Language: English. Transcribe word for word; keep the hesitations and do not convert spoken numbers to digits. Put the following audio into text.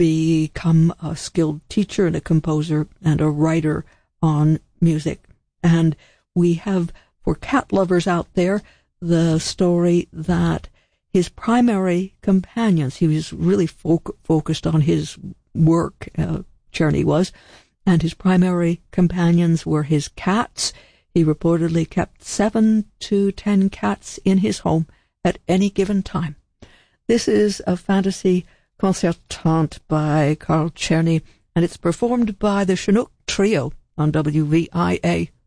become a skilled teacher and a composer and a writer on music. And we have, for cat lovers out there, the story that his primary companions, he was really fo- focused on his work, uh, Czerny was, and his primary companions were his cats. He reportedly kept seven to ten cats in his home at any given time. This is a fantasy concertante by Carl Czerny, and it's performed by the Chinook Trio on W V I A.